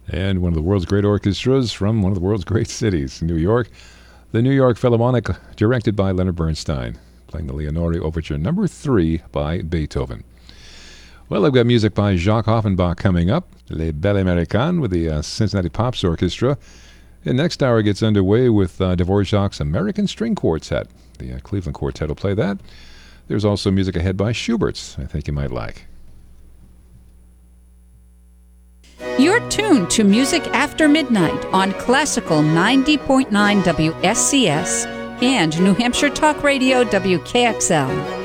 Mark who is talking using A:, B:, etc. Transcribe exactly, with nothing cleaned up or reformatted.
A: And one of the world's great orchestras from one of the world's great cities, New York. The New York Philharmonic, directed by Leonard Bernstein, playing the Leonore Overture number three by Beethoven. Well, I've got music by Jacques Offenbach coming up, Les Belles Américaines with the uh, Cincinnati Pops Orchestra. And next hour gets underway with uh, Dvorak's American String Quartet. The uh, Cleveland Quartet will play that. There's also music ahead by Schubert's I think you might like.
B: You're tuned to Music After Midnight on Classical ninety point nine W S C S and New Hampshire Talk Radio W K X L.